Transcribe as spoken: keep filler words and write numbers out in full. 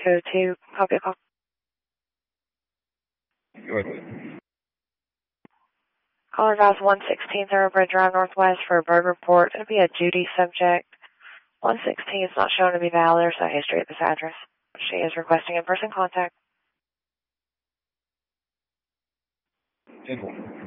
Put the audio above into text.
two oh two. Copy a call. Go ahead. Caller advise one sixteen Thoroughbred Drive Northwest for a bird report. It'll be a Judy subject. one sixteen is not shown to be valid. There's no history at this address. She is requesting in-person contact. ten four.